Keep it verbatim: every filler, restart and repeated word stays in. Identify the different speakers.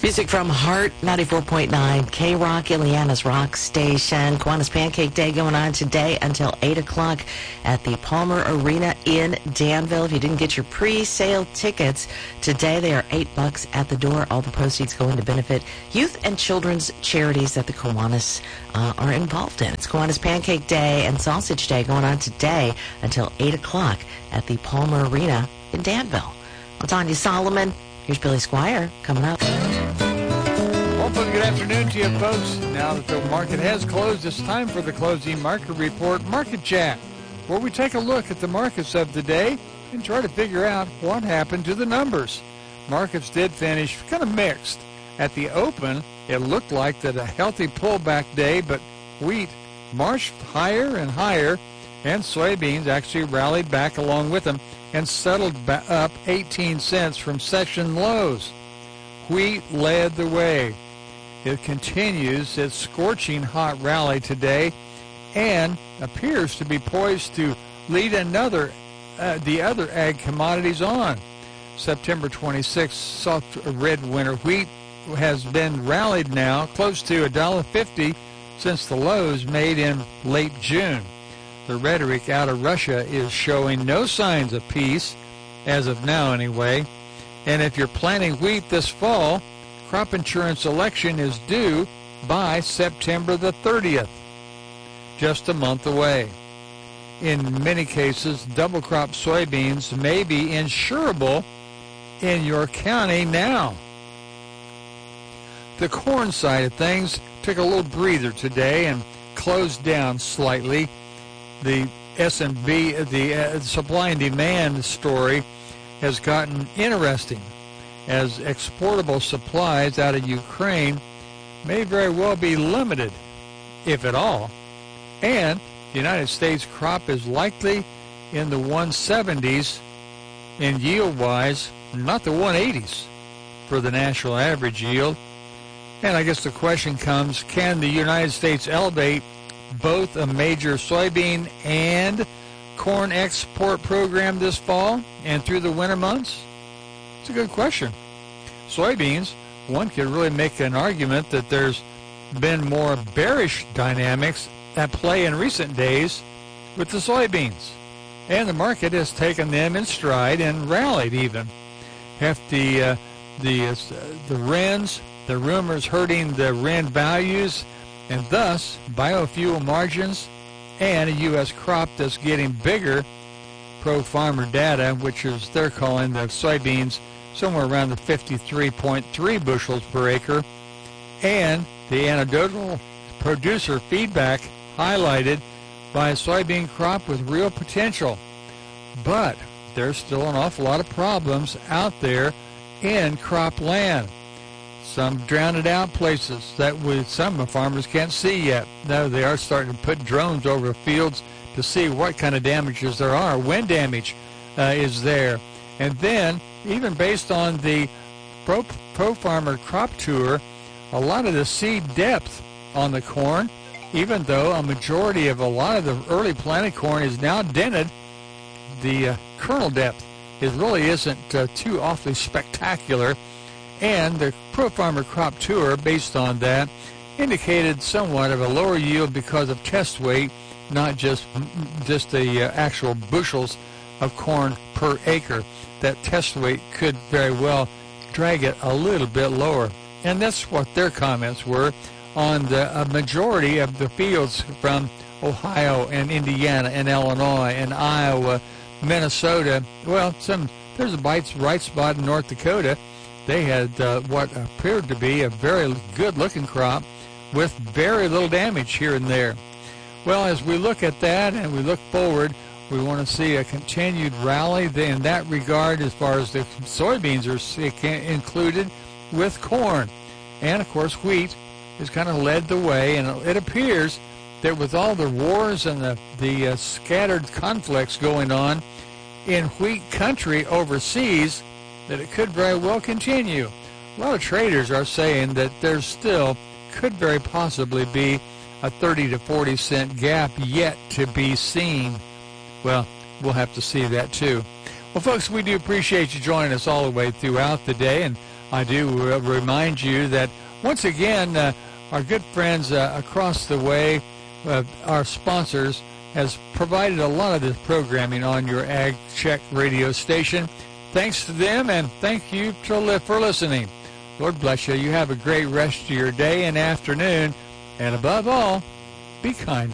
Speaker 1: Music from Heart ninety-four point nine, K-Rock, Ileana's Rock Station. Kiwanis Pancake Day going on today until eight o'clock at the Palmer Arena in Danville. If you didn't get your pre-sale tickets today, they are eight bucks at the door. All the proceeds going to benefit youth and children's charities that the Kiwanis uh, are involved in. It's Kiwanis Pancake Day and Sausage Day going on today until eight o'clock at the Palmer Arena in Danville. I'm Tanya Solomon. Here's Billy Squire coming up.
Speaker 2: Hopefully, good afternoon to you, folks. Now that the market has closed, it's time for the closing market report, Market Chat, where we take a look at the markets of the day and try to figure out what happened to the numbers. Markets did finish kind of mixed. At the open, it looked like that a healthy pullback day, but wheat marched higher and higher, and soybeans actually rallied back along with them and settled up eighteen cents from session lows. Wheat led the way. It continues its scorching hot rally today and appears to be poised to lead another, uh, the other ag commodities on. September twenty-sixth, soft red winter wheat has been rallied now close to one dollar fifty since the lows made in late June. The rhetoric out of Russia is showing no signs of peace, as of now anyway. And if you're planting wheat this fall, crop insurance election is due by September the thirtieth, just a month away. In many cases, double crop soybeans may be insurable in your county now. The corn side of things took a little breather today and closed down slightly. The S and B, the uh, supply and demand story has gotten interesting, as exportable supplies out of Ukraine may very well be limited, if at all, and the United States crop is likely in the one seventies in yield-wise, not the one eighties for the national average yield. And I guess the question comes, can the United States elevate both a major soybean and corn export program this fall and through the winter months? It's a good question. Soybeans, one could really make an argument that there's been more bearish dynamics at play in recent days with the soybeans, and the market has taken them in stride and rallied even. Hefty, uh, the, uh, the R I Ns, the rumors hurting the R I N values, and thus biofuel margins, and a U S crop that's getting bigger. Pro-farmer data, which is they're calling the soybeans somewhere around the fifty-three point three bushels per acre, and the anecdotal producer feedback highlighted by a soybean crop with real potential. But there's still an awful lot of problems out there in cropland. Some drowned out places that we, some farmers can't see yet. Now they are starting to put drones over fields to see what kind of damages there are. Wind damage uh, is there. And then, even based on the Pro, Pro Farmer Crop Tour, a lot of the seed depth on the corn, even though a majority of a lot of the early planted corn is now dented, the uh, kernel depth is really isn't uh, too awfully spectacular. And the Pro Farmer Crop Tour, based on that, indicated somewhat of a lower yield because of test weight, not just just the uh, actual bushels of corn per acre. That test weight could very well drag it a little bit lower. And that's what their comments were on the uh, majority of the fields from Ohio and Indiana and Illinois and Iowa, Minnesota. Well, some there's a bright spot in North Dakota. They had uh, what appeared to be a very good-looking crop with very little damage here and there. Well, as we look at that and we look forward, we want to see a continued rally in that regard as far as the soybeans are included with corn. And, of course, wheat has kind of led the way, and it appears that with all the wars and the, the uh, scattered conflicts going on in wheat country overseas, that it could very well continue. A lot of traders are saying that there still could very possibly be a thirty to forty cent gap yet to be seen. Well, we'll have to see that too. Well, folks, we do appreciate you joining us all the way throughout the day, and I do uh, remind you that, once again, uh, our good friends uh, across the way, uh, our sponsors, has provided a lot of this programming on your Ag Check radio station. Thanks to them, and thank you to li- for listening. Lord bless you. You have a great rest of your day and afternoon, and above all, be kind.